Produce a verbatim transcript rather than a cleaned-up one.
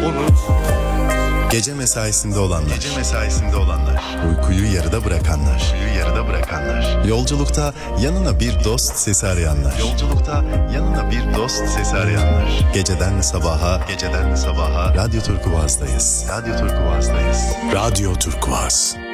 unut. Gece mesaisinde olanlar, Gece mesaisinde olanlar, uykuyu yarıda bırakanlar, uyuyu yarıda bırakanlar, yolculukta yanına bir dost sesi arayanlar, yolculukta yanına bir dost sesi arayanlar, geceden sabaha, geceden sabaha Radyo Turkuaz'dayız. Radyo Turkuaz'dayız. Radyo Turkuaz.